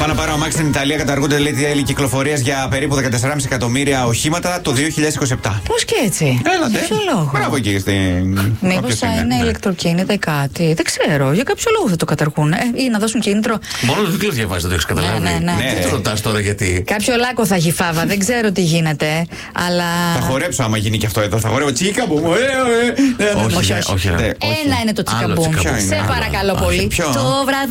Πάω να πάρω αμάξι στην Ιταλία. Καταργούνται, λέει, τέλη κυκλοφορίας για περίπου 14,5 εκατομμύρια οχήματα το 2027. Πώς και έτσι? Έλατε. Για ποιο λόγο? Μπράβο εκεί στην. Μήπως θα είναι ηλεκτροκίνητα ή κάτι? Δεν ξέρω. Για κάποιο λόγο θα το καταργούν. Ή να δώσουν κίνητρο. Μόνο το τίτλο διαβάζει, δεν το έχει καταλάβει. Ναι. Τι το ρωτάς τώρα γιατί? Κάποιο λάκκο θα έχει φάβα. Δεν ξέρω τι γίνεται. Αλλά. Θα χορέψω άμα γίνει και αυτό εδώ. Θα χορεύω τσίκα μου. Όχι. Ένα είναι το τσικαμπούμ. Σε παρακαλώ πολύ. Το βράδυ.